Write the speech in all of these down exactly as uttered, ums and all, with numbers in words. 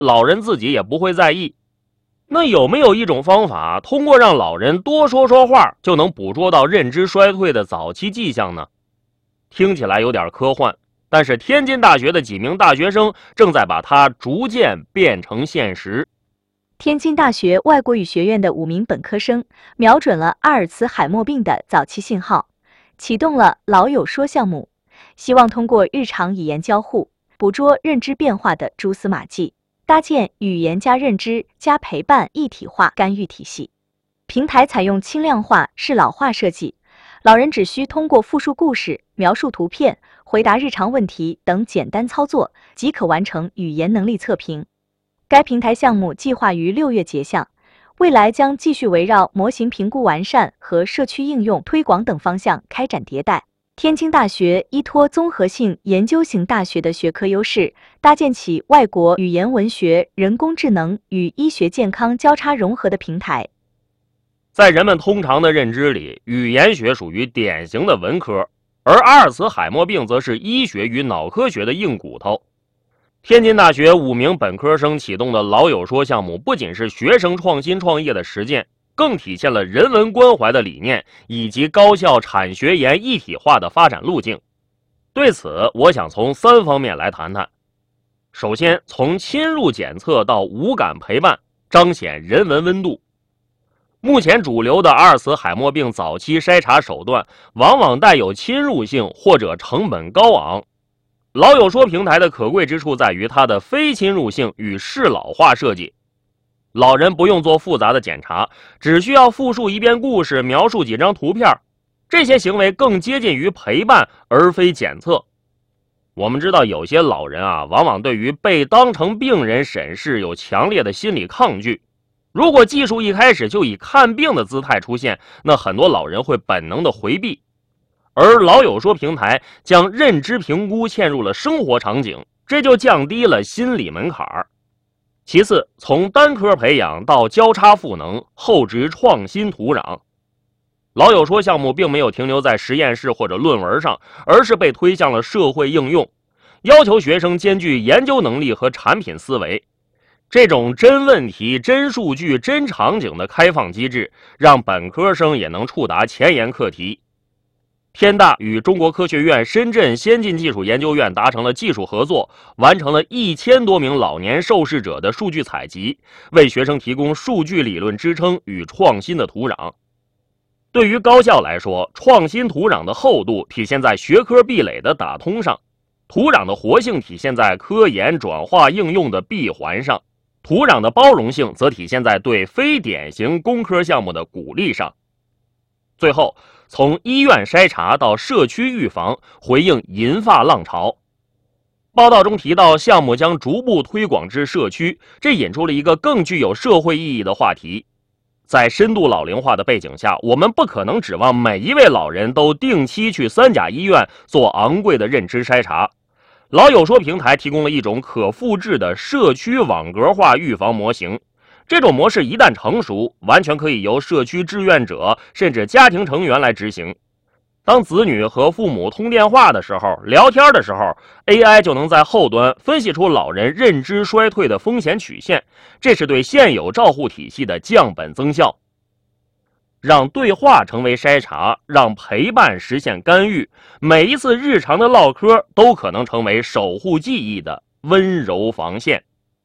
老人自己也不会在意。那有没有一种方法，通过让老人多说说话，就能捕捉到认知衰退的早期迹象呢？听起来有点科幻，但是天津大学的几名大学生正在把它逐渐变成现实。 天津大学外国语学院的五名本科生瞄准了阿尔茨海默病的早期信号，启动了老友说项目，希望通过日常语言交互，捕捉认知变化的蛛丝马迹，搭建语言加认知加陪伴一体化干预体系。平台采用轻量化适老化设计，老人只需通过复述故事、描述图片、回答日常问题等简单操作，即可完成语言能力测评。该平台项目计划于六月结项，未来将继续围绕模型评估完善和社区应用推广等方向开展迭代。天津大学依托综合性研究型大学的学科优势，搭建起外国语言文学、人工智能与医学健康交叉融合的平台。 在人们通常的认知里，语言学属于典型的文科，而阿尔茨海默病则是医学与脑科学的硬骨头。天津大学五名本科生启动的老友说项目，不仅是学生创新创业的实践，更体现了人文关怀的理念以及高校产学研一体化的发展路径。对此，我想从三方面来谈谈。首先，从侵入检测到无感陪伴，彰显人文温度。目前主流的阿尔茨海默病早期筛查手段往往带有侵入性或者成本高昂。老友说平台的可贵之处在于它的非侵入性与适老化设计。老人不用做复杂的检查，只需要复述一遍故事，描述几张图片，这些行为更接近于陪伴而非检测。我们知道有些老人啊，往往对于被当成病人审视有强烈的心理抗拒。如果技术一开始就以看病的姿态出现，那很多老人会本能的回避。而老友说平台将认知评估嵌入了生活场景，这就降低了心理门槛。其次，从单科培养到交叉赋能，厚植创新土壤。老友说项目并没有停留在实验室或者论文上，而是被推向了社会应用，要求学生兼具研究能力和产品思维。这种真问题、真数据、真场景的开放机制，让本科生也能触达前沿课题。天大与中国科学院深圳先进技术研究院达成了技术合作，完成了一千多名老年受试者的数据采集，为学生提供数据理论支撑与创新的土壤。对于高校来说，创新土壤的厚度体现在学科壁垒的打通上，土壤的活性体现在科研转化应用的闭环上，土壤的包容性则体现在对非典型工科项目的鼓励上。最后，从医院筛查到社区预防，回应银发浪潮。报道中提到，项目将逐步推广至社区，这引出了一个更具有社会意义的话题。在深度老龄化的背景下，我们不可能指望每一位老人都定期去三甲医院做昂贵的认知筛查。老友说平台提供了一种可复制的社区网格化预防模型。这种模式一旦成熟，完全可以由社区志愿者甚至家庭成员来执行。当子女和父母通电话的时候，聊天的时候 ，A I 就能在后端分析出老人认知衰退的风险曲线，这是对现有照护体系的降本增效。让对话成为筛查，让陪伴实现干预，每一次日常的唠嗑都可能成为守护记忆的温柔防线。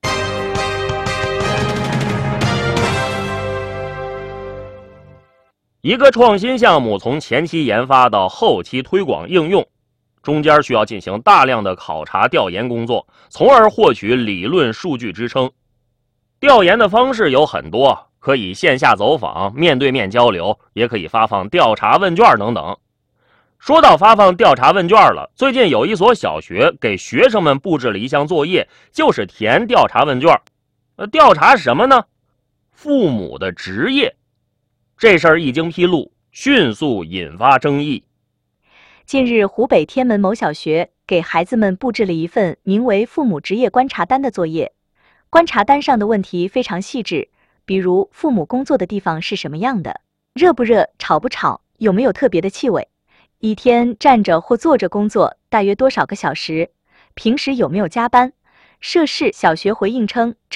一个创新项目从前期研发到后期推广应用，中间需要进行大量的考察调研工作，从而获取理论数据支撑。调研的方式有很多，可以线下走访、面对面交流，也可以发放调查问卷等等。说到发放调查问卷了，最近有一所小学给学生们布置了一项作业，就是填调查问卷。呃，调查什么呢？父母的职业。这事儿一经披露，迅速引发争议。 近日，湖北天门某小学给孩子们布置了一份名为“父母职业观察单”的作业。观察单上的问题非常细致，比如父母工作的地方是什么样的，热不热，吵不吵，有没有特别的气味，一天站着或坐着工作大约多少个小时，平时有没有加班， 涉事小学回应称。